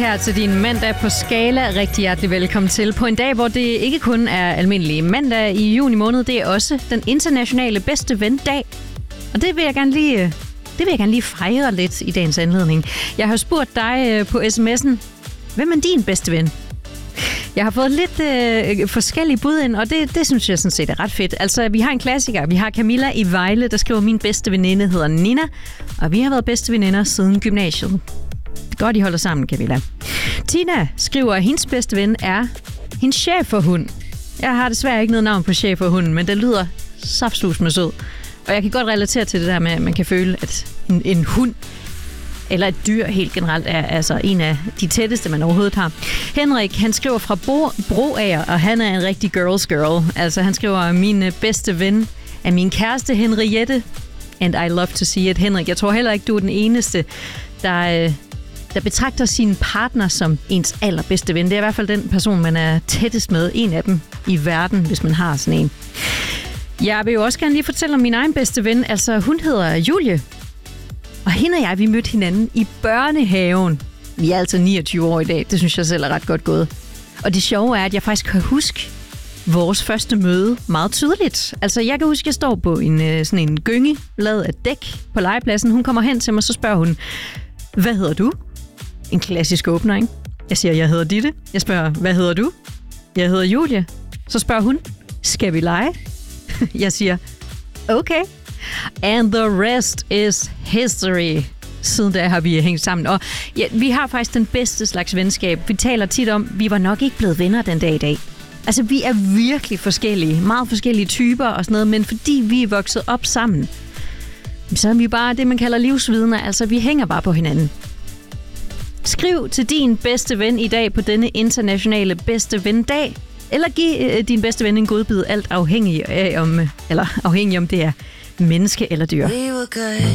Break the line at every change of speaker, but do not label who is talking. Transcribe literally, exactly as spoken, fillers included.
her til din mandag på Skala. Rigtig hjertelig velkommen til. På en dag, hvor det ikke kun er almindelig mandag i juni måned, det er også den internationale bedste ven-dag. Og det vil jeg gerne lige, det vil jeg gerne lige fejre lidt i dagens anledning. Jeg har spurgt dig på sms'en, hvem er din bedste ven? Jeg har fået lidt øh, forskellige bud ind, og det, det synes jeg sådan set er ret fedt. Altså, vi har en klassiker. Vi har Camilla i Vejle, der skriver, min bedste veninde hedder Nina, og vi har været bedste veninder siden gymnasiet. Godt, I holder sammen, Camilla. Tina skriver, at hendes bedste ven er hendes schæferhund. Jeg har desværre ikke noget navn på schæferhunden, men det lyder saftsus med sød. Og jeg kan godt relatere til det der med, at man kan føle, at en, en hund eller et dyr helt generelt er altså en af de tætteste, man overhovedet har. Henrik, han skriver fra Bro, Broager, og han er en rigtig girls girl. Altså, han skriver, at min bedste ven er min kæreste Henriette, and I love to see it. Henrik, jeg tror heller ikke, du er den eneste, der, der betragter sin partner som ens allerbedste ven. Det er i hvert fald den person, man er tættest med. En af dem i verden, hvis man har sådan en. Jeg vil jo også gerne lige fortælle om min egen bedste ven. Altså, hun hedder Julie. Og hende og jeg, vi mødte hinanden i børnehaven. Vi er altså niogtyve år i dag. Det synes jeg selv er ret godt gået. Og det sjove er, at jeg faktisk kan huske vores første møde meget tydeligt. Altså, jeg kan huske, at jeg står på en, sådan en gynge, lavet af dæk på legepladsen. Hun kommer hen til mig, så spørger hun, hvad hedder du? En klassisk åbner, ikke? Jeg siger, jeg hedder Ditte. Jeg spørger, hvad hedder du? Jeg hedder Julie. Så spørger hun, skal vi lege? Jeg siger, okay. And the rest is history. Siden da har vi hængt sammen. Og ja, vi har faktisk den bedste slags venskab. Vi taler tit om, vi var nok ikke blevet venner den dag i dag. Altså, vi er virkelig forskellige. Meget forskellige typer og sådan noget. Men fordi vi er vokset op sammen, så er vi bare det, man kalder livsvidner. Altså, vi hænger bare på hinanden. Skriv til din bedste ven i dag på denne internationale bedste ven-dag. Eller giv øh, din bedste ven en godbid, alt afhængig af om, eller afhængig om det er menneske eller dyr.